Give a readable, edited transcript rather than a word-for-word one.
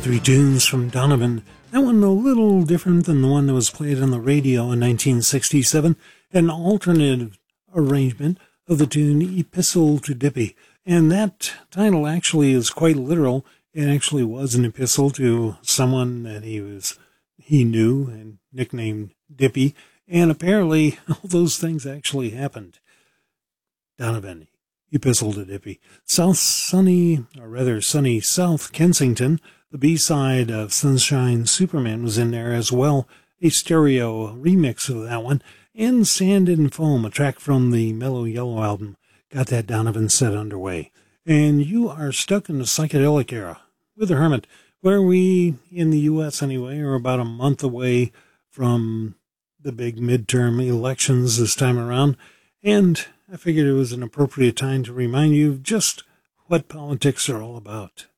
Three tunes from Donovan. That one a little different than the one that was played on the radio in 1967, an alternative arrangement of the tune Epistle to Dippy. And that title actually is quite literal. It actually was an epistle to someone that he knew and nicknamed Dippy. And apparently all those things actually happened. Donovan, Epistle to Dippy. Sunny South Kensington. The B-side of Sunshine Superman was in there as well, a stereo remix of that one, and Sand and Foam, a track from the Mellow Yellow album, got that Donovan set underway. And you are stuck in the psychedelic era with the Hermit, where we, in the U.S. anyway, are about a month away from the big midterm elections this time around, and I figured it was an appropriate time to remind you of just what politics are all about.